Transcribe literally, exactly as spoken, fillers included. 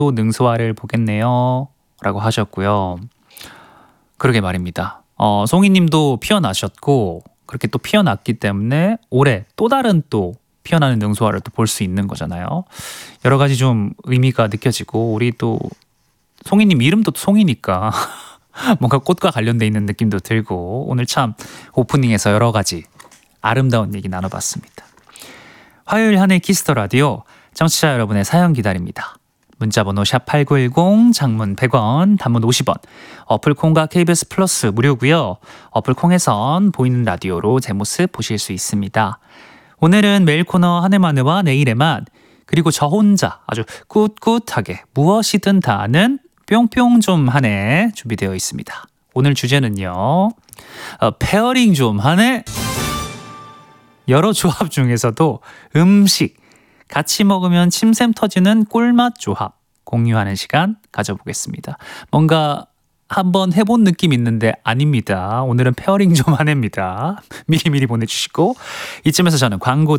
또 능소화를 보겠네요 라고 하셨고요. 그러게 말입니다. 어, 송이님도 피어나셨고 그렇게 또 피어났기 때문에 올해 또 다른 또 피어나는 능소화를 또 볼 수 있는 거잖아요. 여러 가지 좀 의미가 느껴지고 우리 또 송이님 이름도 송이니까 뭔가 꽃과 관련돼 있는 느낌도 들고 오늘 참 오프닝에서 여러 가지 아름다운 얘기 나눠봤습니다. 화요일 한해 키스터 라디오 청취자 여러분의 사연 기다립니다. 문자번호 샵 팔구일공, 장문 백 원, 단문 오십 원, 어플콩과 케이비에스 플러스 무료고요. 어플콩에선 보이는 라디오로 제 모습 보실 수 있습니다. 오늘은 메일 코너 한 해만에와 내일에만 그리고 저 혼자 아주 꿋꿋하게 무엇이든 다 아는 뿅뿅 좀 한 해 준비되어 있습니다. 오늘 주제는요. 어, 페어링 좀 한 해. 여러 조합 중에서도 음식 같이 먹으면 침샘 터지는 꿀맛 조합 공유하는 시간 가져보겠습니다. 뭔가 한번 해본 느낌 있는데 아닙니다. 오늘은 페어링 좀 한 해입니다. 미리미리 보내주시고 이쯤에서 저는 광고